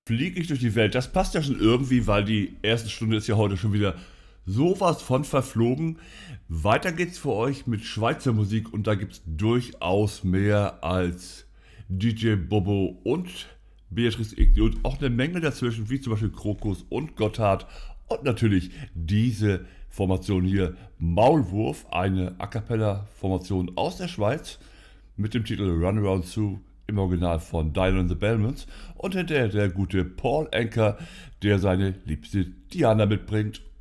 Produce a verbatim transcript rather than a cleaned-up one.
Fliege ich durch die Welt. Das passt ja schon irgendwie, weil die erste Stunde ist ja heute schon wieder sowas von verflogen. Weiter geht's für euch mit Schweizer Musik und da gibt's durchaus mehr als D J Bobo und Beatrice Egli und auch eine Menge dazwischen, wie zum Beispiel Krokus und Gotthard und natürlich diese Formation hier, Maulwurf, eine A Cappella Formation aus der Schweiz mit dem Titel Runaround Sue im Original von Diana and the Bellmans und hinterher der gute Paul Anka, der seine liebste Diana mitbringt